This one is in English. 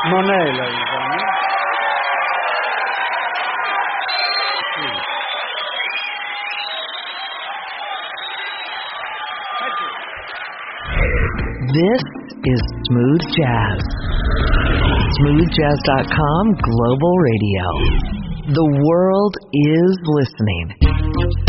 Non è la vita, no? This is Smooth Jazz. SmoothJazz.com Global Radio. The world is listening.